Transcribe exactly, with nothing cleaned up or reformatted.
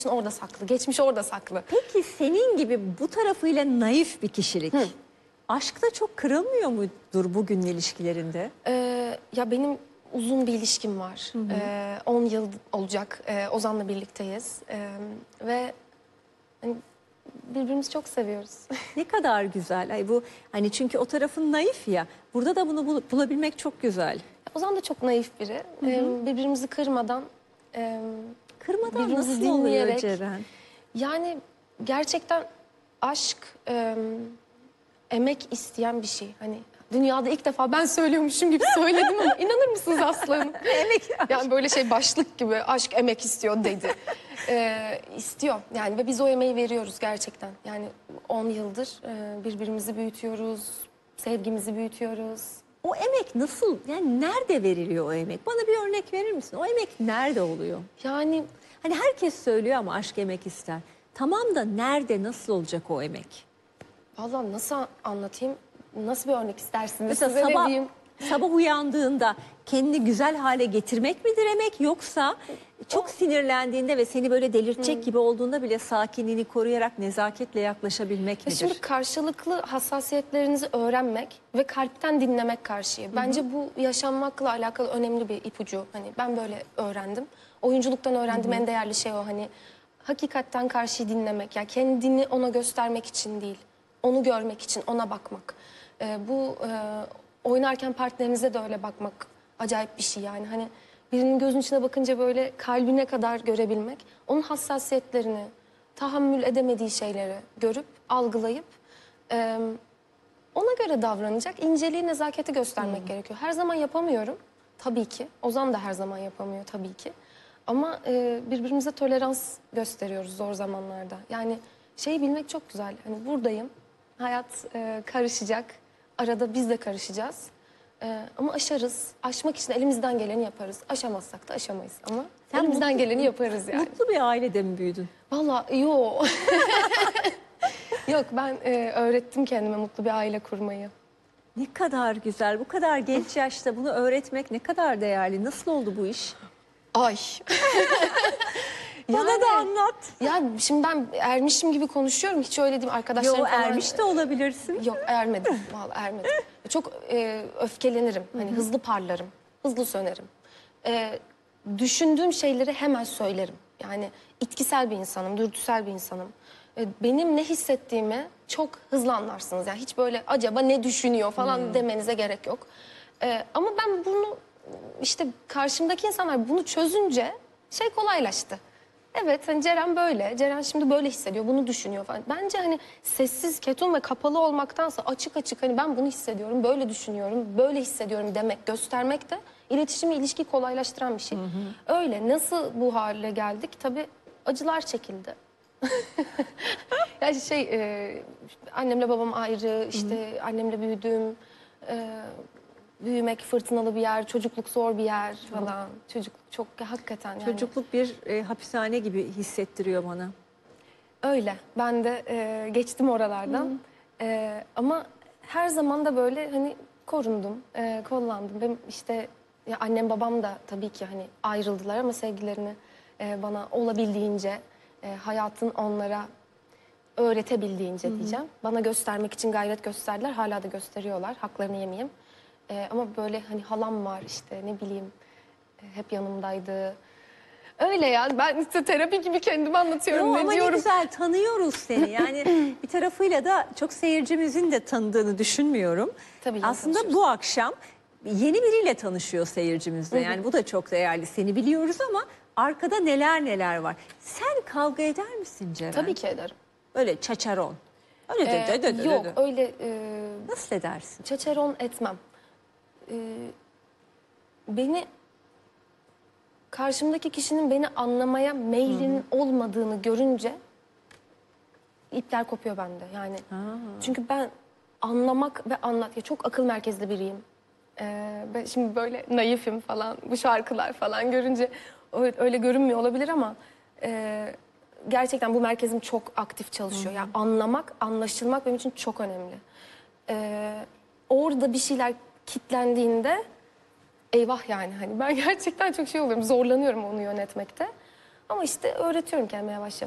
orada saklı, geçmiş orada saklı. Peki senin gibi bu tarafıyla naif bir kişilik, Hı. aşkta çok kırılmıyor mudur bugün ilişkilerinde? Ee, ya benim uzun bir ilişkim var. Hı hı. Ee, on yıl olacak. Ee, Ozan'la birlikteyiz. Ee, ve hani, birbirimizi çok seviyoruz. Ne kadar güzel. Ay bu hani çünkü o tarafın naif ya. Burada da bunu bul- bulabilmek çok güzel. Ozan da çok naif biri. Ee, birbirimizi kırmadan, e, Kırmadan birbirimizi nasıl oluyor dinleyerek. Ceren? Yani gerçekten aşk e, emek isteyen bir şey. Hani dünyada ilk defa ben söylüyormuşum gibi söyledim ama inanır mısınız Aslı Hanım? Emek. Yani böyle şey başlık gibi aşk emek istiyor dedi. Ee, istiyor yani ve biz o emeği veriyoruz gerçekten. Yani on yıldır e, birbirimizi büyütüyoruz, sevgimizi büyütüyoruz. O emek nasıl, yani nerede veriliyor o emek? Bana bir örnek verir misin? O emek nerede oluyor? Yani Hani herkes söylüyor ama aşk emek ister. Tamam da nerede, nasıl olacak o emek? vallahi nasıl anlatayım, nasıl bir örnek istersiniz? Mesela Size ne sabah, diyeyim? sabah uyandığında kendini güzel hale getirmek midir emek, yoksa çok sinirlendiğinde ve seni böyle delirtecek gibi olduğunda bile sakinliğini koruyarak nezaketle yaklaşabilmek Ya midir? şimdi karşılıklı hassasiyetlerinizi öğrenmek ve kalpten dinlemek karşıyı. Bence bu yaşanmakla alakalı önemli bir ipucu. Hani ben böyle öğrendim. Oyunculuktan öğrendim, en değerli şey o. Hani hakikaten karşıyı dinlemek. Yani kendini ona göstermek için değil, onu görmek için, ona bakmak. Ee, bu e, oynarken partnerinize de öyle bakmak acayip bir şey yani. Hani birinin gözünün içine bakınca böyle kalbine kadar görebilmek, onun hassasiyetlerini, tahammül edemediği şeyleri görüp, algılayıp e, ona göre davranacak, inceliği, nezaketi göstermek gerekiyor. Her zaman yapamıyorum tabii ki. Ozan da her zaman yapamıyor tabii ki. Ama e, birbirimize tolerans gösteriyoruz zor zamanlarda. Yani şeyi bilmek çok güzel. Hani buradayım, hayat e, karışacak, arada biz de karışacağız. E, ama aşarız. Aşmak için elimizden geleni yaparız. Aşamazsak da aşamayız ama Sen elimizden mutlu- geleni yaparız yani. Mutlu bir ailede mi büyüdün? Vallahi yok. Yok ben e, öğrettim kendime mutlu bir aile kurmayı. Ne kadar güzel, bu kadar genç yaşta bunu öğretmek ne kadar değerli. Nasıl oldu bu iş? Ay. Bana da anlat. Ya şimdi ben ermişim gibi konuşuyorum. Hiç öyle değil arkadaşlarım Yo, falan. ermiş de olabilirsin. Yok ermedim. Vallahi ermedim. Çok e, öfkelenirim. Hani hızlı parlarım. Hızlı sönerim. E, düşündüğüm şeyleri hemen söylerim. Yani itkisel bir insanım, dürtüsel bir insanım. E, benim ne hissettiğimi çok hızlı anlarsınız. Yani hiç böyle acaba ne düşünüyor falan demenize gerek yok. E, ama ben bunu işte karşımdaki insanlar bunu çözünce şey kolaylaştı. Evet hani Ceren böyle. Ceren şimdi böyle hissediyor, bunu düşünüyor falan. Bence hani sessiz, ketum ve kapalı olmaktansa açık açık hani ben bunu hissediyorum, böyle düşünüyorum, böyle hissediyorum demek, göstermek de iletişimi, ilişkiyi kolaylaştıran bir şey. Öyle. Nasıl bu hale geldik? Tabii acılar çekildi. Yani şey, e, annemle babam ayrı, işte annemle büyüdüm. E, büyümek fırtınalı bir yer, çocukluk zor bir yer falan. Çocukluk çok hakikaten yani. Çocukluk bir e, hapishane gibi hissettiriyor bana. Öyle. Ben de e, geçtim oralardan. E, ama her zaman da böyle hani korundum, e, kollandım. Benim işte ya annem babam da tabii ki hani ayrıldılar ama sevgilerini e, bana olabildiğince e, hayatın onlara öğretebildiğince diyeceğim. Bana göstermek için gayret gösterdiler. Hala da gösteriyorlar. Haklarını yemeyeyim. E, ama böyle hani halam var işte ne bileyim e, hep yanımdaydı. Öyle yani ben işte terapi gibi kendime anlatıyorum. Yo, ne ama diyorum? ne güzel tanıyoruz seni. Yani bir tarafıyla da çok seyircimizin de tanıdığını düşünmüyorum. Tabii yeni Aslında tanışıyoruz. bu akşam yeni biriyle tanışıyor seyircimiz de. Yani bu da çok değerli. Seni biliyoruz ama arkada neler neler var. Sen kavga eder misin Ceren? Tabii ki ederim. Öyle çaçaron. Öyle de, Ee, de, de, de, yok de. öyle e, Nasıl edersin? çaçaron etmem. Ee, beni karşımdaki kişinin beni anlamaya meylinin olmadığını görünce ipler kopuyor bende yani. Çünkü ben anlamak ve anlat ya çok akıl merkezli biriyim. Ee, ben şimdi böyle naifim falan bu şarkılar falan görünce öyle, öyle görünmüyor olabilir ama e, gerçekten bu merkezim çok aktif çalışıyor. Yani anlamak, anlaşılmak benim için çok önemli. Ee, orada bir şeyler kitlendiğinde eyvah yani hani ben gerçekten çok şey oluyorum, zorlanıyorum onu yönetmekte. Ama işte öğretiyorum kendime yavaş yavaş.